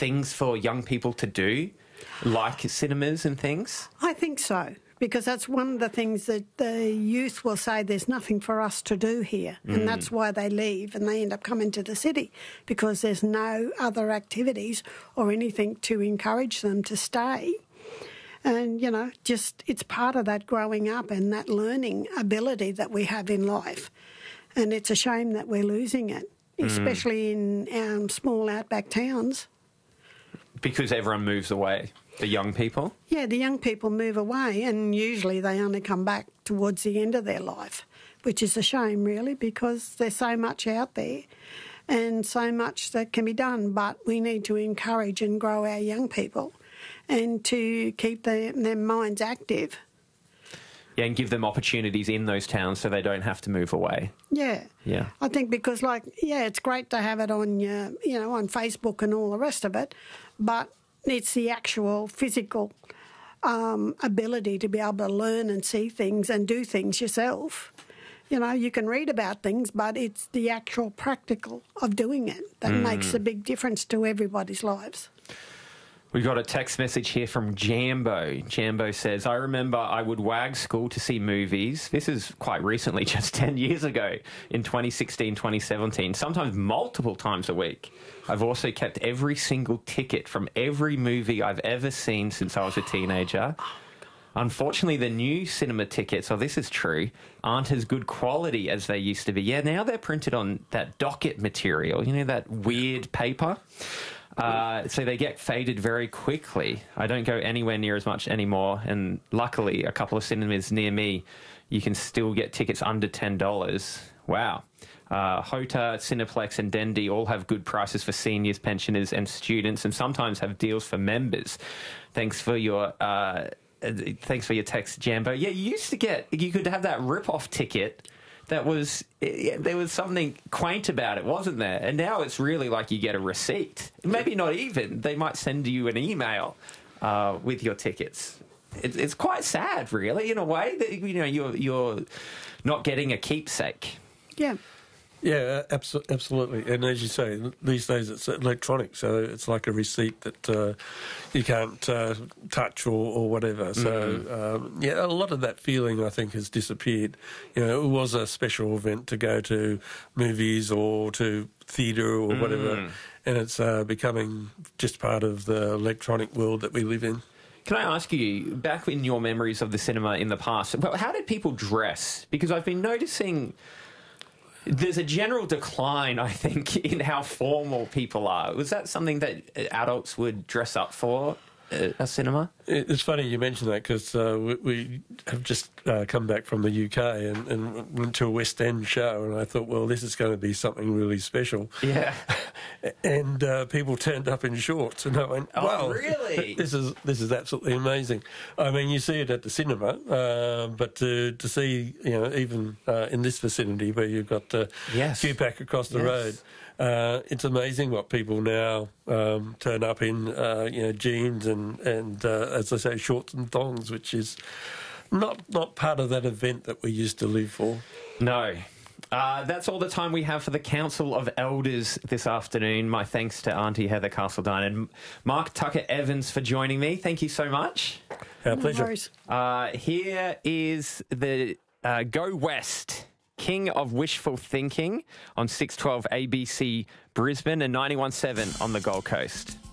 things for young people to do, like cinemas and things? I think so, because that's one of the things that the youth will say, there's nothing for us to do here. And that's why they leave and they end up coming to the city, because there's no other activities or anything to encourage them to stay. And, you know, just it's part of that growing up and that learning ability that we have in life. And it's a shame that we're losing it, especially in small outback towns. Because everyone moves away, the young people? Yeah, the young people move away, and usually they only come back towards the end of their life, which is a shame, really, because there's so much out there and so much that can be done. But we need to encourage and grow our young people and to keep their minds active. Yeah, and give them opportunities in those towns so they don't have to move away. Yeah. Yeah. I think because, it's great to have it on on Facebook and all the rest of it, but it's the actual physical ability to be able to learn and see things and do things yourself. You know, you can read about things, but it's the actual practical of doing it that makes a big difference to everybody's lives. We got a text message here from Jambo. Jambo says, I remember I would wag school to see movies. This is quite recently, just 10 years ago, in 2016, 2017, sometimes multiple times a week. I've also kept every single ticket from every movie I've ever seen since I was a teenager. Unfortunately, the new cinema tickets, this is true, aren't as good quality as they used to be. Yeah, now they're printed on that docket material, that weird paper. So they get faded very quickly. I don't go anywhere near as much anymore, and luckily a couple of cinemas near me, you can still get tickets under $10. Wow. Hota, Cineplex and Dendy all have good prices for seniors, pensioners and students, and sometimes have deals for members. Thanks for your text, Jambo. Yeah, you could have that rip-off ticket. There was something quaint about it, wasn't there? And now it's really like you get a receipt. Maybe not even. They might send you an email with your tickets. It's quite sad, really, in a way that you're not getting a keepsake. Yeah. Yeah, absolutely. And as you say, these days it's electronic, so it's like a receipt that you can't touch or whatever. So, a lot of that feeling, I think, has disappeared. It was a special event to go to movies or to theatre or whatever, and it's becoming just part of the electronic world that we live in. Can I ask you, back in your memories of the cinema in the past, how did people dress? Because I've been noticing there's a general decline, I think, in how formal people are. Was that something that adults would dress up for a cinema? It's funny you mention that, because we have just come back from the UK and went to a West End show, and I thought, well, this is going to be something really special. Yeah. And people turned up in shorts, and I went, wow, really? This is absolutely amazing. I mean, you see it at the cinema, but to see, even in this vicinity where you've got QPAC across the road, it's amazing what people now turn up in, jeans and as I say, shorts and thongs, which is not part of that event that we used to live for. No. That's all the time we have for the Council of Elders this afternoon. My thanks to Auntie Heather Castledine and Mark Tucker-Evans for joining me. Thank you so much. Our pleasure. Here is the Go West, King of Wishful Thinking, on 612 ABC Brisbane and 91.7 on the Gold Coast.